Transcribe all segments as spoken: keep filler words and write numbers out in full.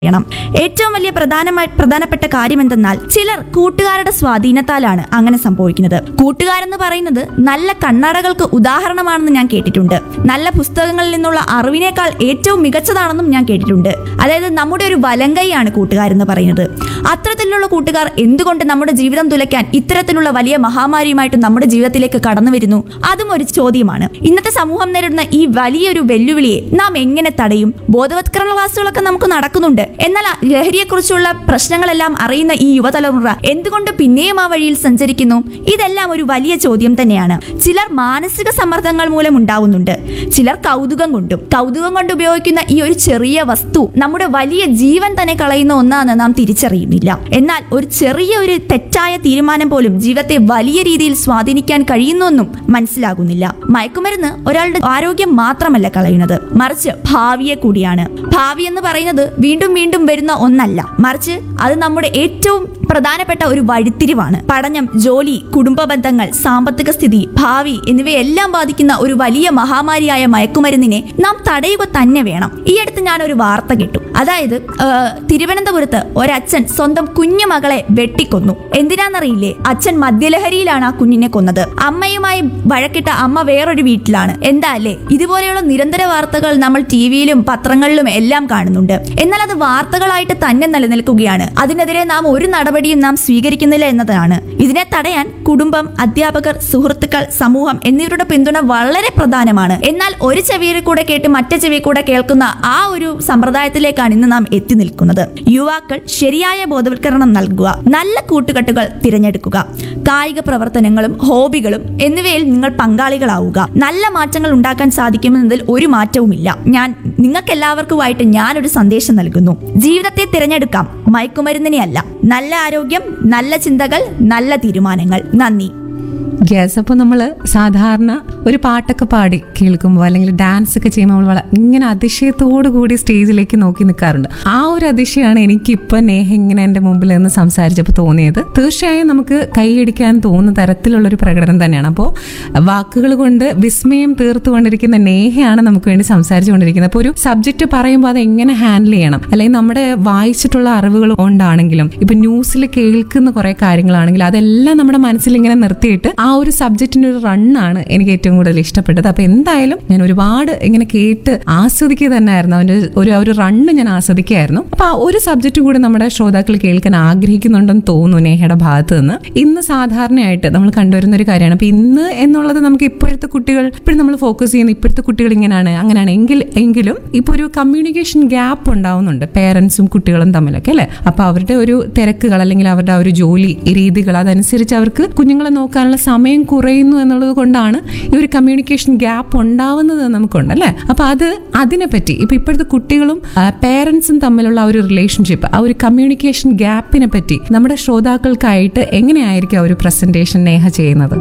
ണം. ഏറ്റവും വലിയ പ്രധാനമായി പ്രധാനപ്പെട്ട കാര്യം എന്തെന്നാൽ ചിലർ കൂട്ടുകാരുടെ സ്വാധീനത്താലാണ് അങ്ങനെ സംഭവിക്കുന്നത്. കൂട്ടുകാരെന്ന് പറയുന്നത് നല്ല കണ്ണടകൾക്ക് ഉദാഹരണമാണെന്ന് ഞാൻ കേട്ടിട്ടുണ്ട്. നല്ല പുസ്തകങ്ങളിൽ നിന്നുള്ള അറിവിനേക്കാൾ ഏറ്റവും മികച്ചതാണെന്നും ഞാൻ കേട്ടിട്ടുണ്ട്. അതായത് നമ്മുടെ ഒരു വലങ്കൈയാണ് കൂട്ടുകാരെന്ന് പറയുന്നത്. അത്തരത്തിലുള്ള കൂട്ടുകാർ എന്തുകൊണ്ട് നമ്മുടെ ജീവിതം തുലയ്ക്കാൻ ഇത്തരത്തിലുള്ള വലിയ മഹാമാരിയുമായിട്ട് നമ്മുടെ ജീവിതത്തിലേക്ക് കടന്നു വരുന്നു? അതും ഒരു ചോദ്യമാണ്. ഇന്നത്തെ സമൂഹം നേരിടുന്ന ഈ വലിയൊരു വെല്ലുവിളിയെ നാം എങ്ങനെ തടയും? ബോധവത്കരണ ക്ലാസുകളൊക്കെ നമുക്ക് നടക്കുന്നുണ്ട്. എന്നാൽ ലഹരിയെക്കുറിച്ചുള്ള പ്രശ്നങ്ങളെല്ലാം അറിയുന്ന ഈ യുവതലമുറ എന്തുകൊണ്ട് പിന്നെയും ആ വഴിയിൽ സഞ്ചരിക്കുന്നു? ഇതെല്ലാം ഒരു വലിയ ചോദ്യം തന്നെയാണ്. ചിലർ മാനസിക സമ്മർദ്ദങ്ങൾ മൂലം ഉണ്ടാവുന്നുണ്ട്, ചിലർ കൗതുകം കൊണ്ടും. കൗതുകം കൊണ്ട് ഉപയോഗിക്കുന്ന ഈ ഒരു ചെറിയ വസ്തു നമ്മുടെ വലിയ ജീവൻ തന്നെ കളയുന്ന ഒന്നാണെന്ന് നാം തിരിച്ചറിയുന്നില്ല. എന്നാൽ ഒരു ചെറിയ ഒരു തെറ്റായ തീരുമാനം പോലും ജീവിതത്തെ വലിയ രീതിയിൽ സ്വാധീനിക്കാൻ കഴിയുന്നുവെന്നും മനസ്സിലാകുന്നില്ല. മയക്കുമരുന്ന് ഒരാളുടെ ആരോഗ്യം മാത്രമല്ല കളയുന്നത്, മറിച്ച് ഭാവിയെ കൂടിയാണ്. ഭാവി എന്ന് പറയുന്നത് വീണ്ടും വീണ്ടും വരുന്ന ഒന്നല്ല, മറിച്ച് അത് നമ്മുടെ ഏറ്റവും പ്രധാനപ്പെട്ട ഒരു വഴിത്തിരിവാണ്. പഠനം, ജോലി, കുടുംബ ബന്ധങ്ങൾ, സാമ്പത്തിക സ്ഥിതി, ഭാവി എന്നിവയെല്ലാം ബാധിക്കുന്ന ഒരു വലിയ മഹാമാരിയായ മയക്കുമരുന്നിനെ നാം തടയുക തന്നെ വേണം. ഈ അടുത്ത് ഞാൻ ഒരു വാർത്ത കേട്ടു. അതായത് തിരുവനന്തപുരത്ത് ഒരച്ഛൻ സ്വന്തം കുഞ്ഞു മകളെ വെട്ടിക്കൊന്നു. എന്തിനാന്നറിയില്ലേ? അച്ഛൻ മദ്യലഹരിയിലാണ് ആ കുഞ്ഞിനെ കൊന്നത്. അമ്മയുമായി വഴക്കിട്ട അമ്മ വേറൊരു വീട്ടിലാണ്. എന്താ അല്ലേ? ഇതുപോലെയുള്ള നിരന്തര വാർത്തകൾ നമ്മൾ ടി വിയിലും പത്രങ്ങളിലും എല്ലാം കാണുന്നുണ്ട്. എന്നാൽ അത് വാർത്തകളായിട്ട് തന്നെ നിലനിൽക്കുകയാണ്. അതിനെതിരെ നാം ഒരു നടപടിയും നാം സ്വീകരിക്കുന്നില്ല എന്നതാണ്. ഇതിനെ തടയാൻ കുടുംബം, അധ്യാപകർ, സുഹൃത്തുക്കൾ, സമൂഹം എന്നിവരുടെ പിന്തുണ വളരെ പ്രധാനമാണ്. എന്നാൽ ഒരു ചെവിയിൽ കൂടെ കേട്ട് മറ്റേ ചെവി കൂടെ കേൾക്കുന്ന ആ ഒരു സമ്പ്രദായത്തിലേക്കാണ് ഇന്ന് നാം എത്തി നിൽക്കുന്നത്. യുവാക്കൾ ശരിയായ ബോധവൽക്കരണം നൽകുക, നല്ല കൂട്ടുകെട്ടുകൾ തിരഞ്ഞെടുക്കുക, കായിക പ്രവർത്തനങ്ങളും ഹോബികളും എന്നിവയിൽ നിങ്ങൾ പങ്കാളികളാവുക. നല്ല മാറ്റങ്ങൾ ഉണ്ടാക്കാൻ സാധിക്കുമെന്നതിൽ ഒരു മാറ്റവുമില്ല. ഞാൻ നിങ്ങൾക്കെല്ലാവർക്കുമായിട്ട് ഞാനൊരു സന്ദേശം നൽകുന്നു. ജീവിതത്തെ തിരഞ്ഞെടുക്കാം, മയക്കുമരുന്നിനെ അല്ല. നല്ല ആരോഗ്യം, നല്ല ചിന്തകൾ, നല്ല തീരുമാനങ്ങൾ. നന്ദി. യെസ്, അപ്പോൾ നമ്മൾ സാധാരണ ഒരു പാട്ടൊക്കെ പാടി കേൾക്കുമ്പോൾ അല്ലെങ്കിൽ ഡാൻസ് ഒക്കെ ചെയ്യുമ്പോൾ നമ്മൾ ഇങ്ങനെ അതിശയത്തോടു കൂടി സ്റ്റേജിലേക്ക് നോക്കി നിൽക്കാറുണ്ട്. ആ ഒരു അതിശയമാണ് എനിക്കിപ്പോൾ നേഹ ഇങ്ങനെ എൻ്റെ മുമ്പിൽ നിന്ന് സംസാരിച്ചപ്പോൾ തോന്നിയത്. തീർച്ചയായും നമുക്ക് കൈയടിക്കാൻ തോന്നുന്ന തരത്തിലുള്ളൊരു പ്രകടനം തന്നെയാണ്. അപ്പോൾ വാക്കുകൾ കൊണ്ട് വിസ്മയം തീർത്തുകൊണ്ടിരിക്കുന്ന നേഹയാണ് നമുക്ക് വേണ്ടി സംസാരിച്ചുകൊണ്ടിരിക്കുന്നത്. അപ്പോൾ ഒരു സബ്ജക്റ്റ് പറയുമ്പോൾ അത് എങ്ങനെ ഹാൻഡിൽ ചെയ്യണം, അല്ലെങ്കിൽ നമ്മുടെ വായിച്ചിട്ടുള്ള അറിവുകൾ കൊണ്ടാണെങ്കിലും ഇപ്പം ന്യൂസിൽ കേൾക്കുന്ന കുറേ കാര്യങ്ങളാണെങ്കിലും അതെല്ലാം നമ്മുടെ മനസ്സിൽ ഇങ്ങനെ നിർത്തിയിട്ട് ആ ഒരു സബ്ജക്റ്റിന്റെ ഒരു റണ്ണാണ് എനിക്ക് ഏറ്റവും കൂടുതൽ ഇഷ്ടപ്പെട്ടത്. അപ്പൊ എന്തായാലും ഞാൻ ഒരുപാട് ഇങ്ങനെ കേട്ട് ആസ്വദിക്കുക തന്നെയായിരുന്നു. അവന്റെ ഒരു ഒരു റണ്ണ് ഞാൻ ആസ്വദിക്കുകയായിരുന്നു. അപ്പൊ ആ ഒരു സബ്ജക്റ്റ് കൂടി നമ്മുടെ ശ്രോതാക്കൾ കേൾക്കാൻ ആഗ്രഹിക്കുന്നുണ്ടെന്ന് തോന്നുന്നു നേഹയുടെ ഭാഗത്ത് നിന്ന്. ഇന്ന് സാധാരണയായിട്ട് നമ്മൾ കണ്ടുവരുന്ന ഒരു കാര്യമാണ്. അപ്പൊ ഇന്ന് എന്നുള്ളത് നമുക്ക് ഇപ്പോഴത്തെ കുട്ടികൾ ഇപ്പോഴും നമ്മൾ ഫോക്കസ് ചെയ്യുന്ന ഇപ്പോഴത്തെ കുട്ടികൾ ഇങ്ങനെയാണ് അങ്ങനെയാണ് എങ്കിൽ എങ്കിലും ഇപ്പൊ ഒരു കമ്മ്യൂണിക്കേഷൻ ഗ്യാപ്പ് ഉണ്ടാവുന്നുണ്ട് പേരൻസും കുട്ടികളും തമ്മിലൊക്കെ അല്ലെ. അപ്പൊ അവരുടെ ഒരു തിരക്കുകൾ അല്ലെങ്കിൽ അവരുടെ ആ ഒരു ജോലി രീതികൾ അതനുസരിച്ച് അവർക്ക് കുഞ്ഞുങ്ങളെ നോക്കാനുള്ള സമയം കുറയുന്നു എന്നുള്ളത് കൊണ്ടാണ് ഈ ഒരു കമ്മ്യൂണിക്കേഷൻ ഗ്യാപ്പ് ഉണ്ടാവുന്നത് നമുക്കുണ്ട് അല്ലേ. അപ്പൊ അത് അതിനെപ്പറ്റി ഇപ്പൊ ഇപ്പോഴത്തെ കുട്ടികളും പേരൻസും തമ്മിലുള്ള ആ ഒരു റിലേഷൻഷിപ്പ്, ആ ഒരു കമ്മ്യൂണിക്കേഷൻ ഗ്യാപ്പിനെ പറ്റി നമ്മുടെ ശ്രോതാക്കൾക്കായിട്ട് എങ്ങനെയായിരിക്കും ആ ഒരു പ്രസന്റേഷൻ നേഹ ചെയ്യുന്നത്?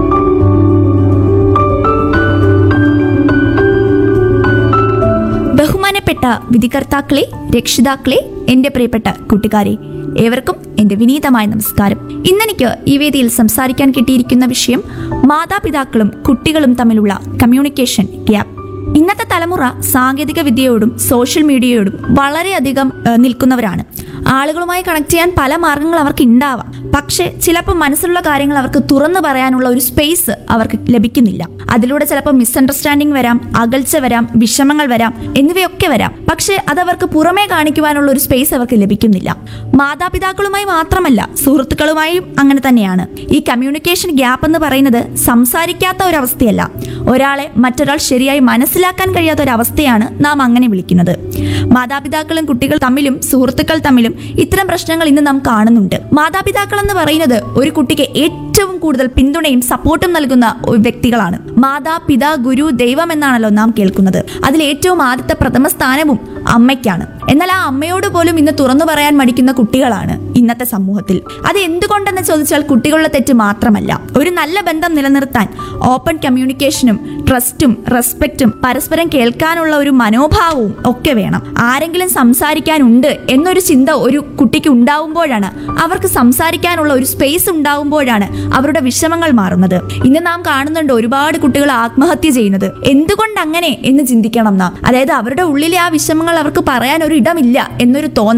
ബഹുമാനപ്പെട്ട വിധികർത്താക്കളെ, രക്ഷിതാക്കളെ, എന്റെ പ്രിയപ്പെട്ട കൂട്ടുകാരെ, ഏവർക്കും എന്റെ വിനീതമായ നമസ്കാരം. ഇന്നെനിക്ക് ഈ വേദിയിൽ സംസാരിക്കാൻ കിട്ടിയിരിക്കുന്ന വിഷയം മാതാപിതാക്കളും കുട്ടികളും തമ്മിലുള്ള കമ്മ്യൂണിക്കേഷൻ ഗ്യാപ്പ്. ഇന്നത്തെ തലമുറ സാങ്കേതിക വിദ്യയോടും സോഷ്യൽ മീഡിയയോടും വളരെയധികം നിൽക്കുന്നവരാണ്. ആളുകളുമായി കണക്ട് ചെയ്യാൻ പല മാർഗങ്ങൾ അവർക്ക് ഉണ്ടാവാം. പക്ഷെ ചിലപ്പോൾ മനസ്സിലുള്ള കാര്യങ്ങൾ അവർക്ക് തുറന്നു പറയാനുള്ള ഒരു സ്പേസ് അവർക്ക് ലഭിക്കുന്നില്ല. അതിലൂടെ ചിലപ്പോൾ മിസ്അണ്ടർസ്റ്റാൻഡിങ് വരാം, അകൽച്ച വരാം, വിഷമങ്ങൾ വരാം, എന്നിവയൊക്കെ വരാം. പക്ഷെ അതവർക്ക് പുറമേ കാണിക്കുവാനുള്ള ഒരു സ്പേസ് അവർക്ക് ലഭിക്കുന്നില്ല. മാതാപിതാക്കളുമായി മാത്രമല്ല, സുഹൃത്തുക്കളുമായും അങ്ങനെ തന്നെയാണ്. ഈ കമ്മ്യൂണിക്കേഷൻ ഗ്യാപ്പ് എന്ന് പറയുന്നത് സംസാരിക്കാത്ത ഒരവസ്ഥയല്ല, ഒരാളെ മറ്റൊരാൾ ശരിയായി മനസ്സിലാക്കാൻ കഴിയാത്ത ഒരവസ്ഥയാണ് നാം അങ്ങനെ വിളിക്കുന്നത്. മാതാപിതാക്കളും കുട്ടികൾ തമ്മിലും സുഹൃത്തുക്കൾ തമ്മിലും ഇത്തരം പ്രശ്നങ്ങൾ ഇന്ന് നാം കാണുന്നുണ്ട്. മാതാപിതാക്കൾ എന്ന് പറയുന്നത് ഒരു കുട്ടിക്ക് ഏറ്റവും കൂടുതൽ പിന്തുണയും സപ്പോർട്ടും നൽകുന്ന വ്യക്തികളാണ്. മാതാ, പിതാ, ഗുരു, ദൈവം എന്നാണല്ലോ നാം കേൾക്കുന്നത്. അതിൽ ഏറ്റവും ആദ്യത്തെ പ്രഥമ സ്ഥാനവും അമ്മയ്ക്കാണ്. എന്നാൽ ആ അമ്മയോട് പോലും ഇന്ന് തുറന്നു പറയാൻ മടിക്കുന്ന കുട്ടികളാണ് ഇന്നത്തെ സമൂഹത്തിൽ. അത് എന്തുകൊണ്ടെന്ന് ചോദിച്ചാൽ കുട്ടികളുടെ തെറ്റ് മാത്രമല്ല. ഒരു നല്ല ബന്ധം നിലനിർത്താൻ ഓപ്പൺ കമ്മ്യൂണിക്കേഷനും ട്രസ്റ്റും റെസ്പെക്റ്റും പരസ്പരം കേൾക്കാനുള്ള ഒരു മനോഭാവവും ഒക്കെ വേണം. ആരെങ്കിലും സംസാരിക്കാനുണ്ട് എന്നൊരു ചിന്ത ഒരു കുട്ടിക്ക് ഉണ്ടാവുമ്പോഴാണ്, അവർക്ക് സംസാരിക്കാനുള്ള ഒരു സ്പേസ് ഉണ്ടാവുമ്പോഴാണ് അവരുടെ വിഷമങ്ങൾ മാറുന്നത്. ഇന്ന് നാം കാണുന്നുണ്ട് ഒരുപാട് കുട്ടികൾ ആത്മഹത്യ ചെയ്യുന്നത്. എന്തുകൊണ്ട് അങ്ങനെ എന്ന് ചിന്തിക്കണം നാം. അതായത് അവരുടെ ഉള്ളിലെ ആ വിഷമങ്ങൾ അവർക്ക് പറയാൻ ഒരു ഇടമില്ല എന്നൊരു തോന്നൽ